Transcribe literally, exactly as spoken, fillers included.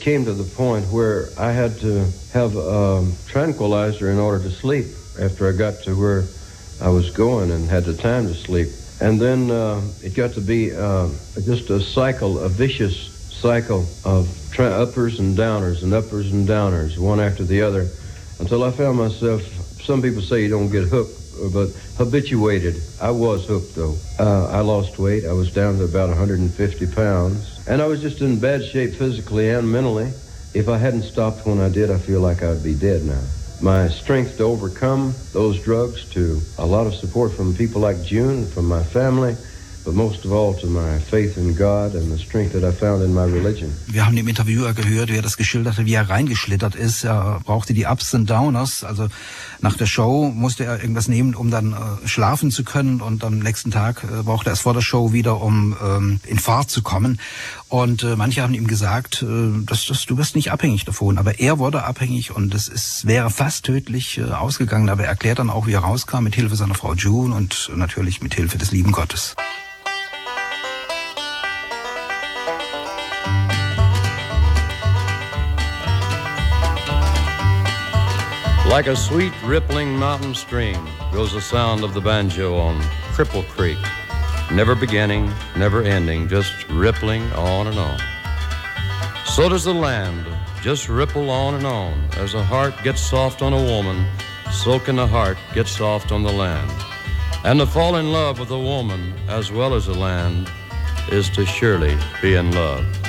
came to the point where I had to have a tranquilizer in order to sleep after I got to where I was going and had the time to sleep. And then uh, it got to be uh, just a cycle, a vicious cycle of tra- uppers and downers and uppers and downers, one after the other, until I found myself, some people say you don't get hooked, but habituated. I was hooked, though. Uh, I lost weight. I was down to about one hundred fifty pounds. And I was just in bad shape physically and mentally. If I hadn't stopped when I did, I feel like I'd be dead now. My strength to overcome those drugs, to a lot of support from people like June, from my family, but most of all to my faith in God and the strength that I found in my religion. Wir haben dem Interviewer gehört, wie er das geschildert hat, wie er reingeschlittert ist. Er brauchte die Ups und Downers. Also nach der Show musste er irgendwas nehmen, um dann äh, schlafen zu können. Und am nächsten Tag äh, brauchte er es vor der Show wieder, um ähm, in Fahrt zu kommen. Und äh, manche haben ihm gesagt, äh, dass, dass du wirst nicht abhängig davon. Aber er wurde abhängig und es ist, wäre fast tödlich äh, ausgegangen. Aber er erklärt dann auch, wie er rauskam, mit Hilfe seiner Frau June und natürlich mit Hilfe des lieben Gottes. Like a sweet rippling mountain stream goes the sound of the banjo on Cripple Creek. Never beginning, never ending, just rippling on and on. So does the land, just ripple on and on. As a heart gets soft on a woman, so can the heart get soft on the land. And to fall in love with a woman as well as the land is to surely be in love.